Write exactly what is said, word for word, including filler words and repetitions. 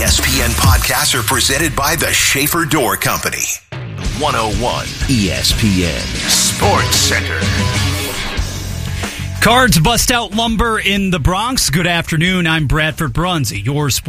S P N podcasts are presented by the Schaefer Door Company. one oh one E S P N Sports Center. Cards bust out lumber in the Bronx. Good afternoon. I'm Bradford Brunzi, your sports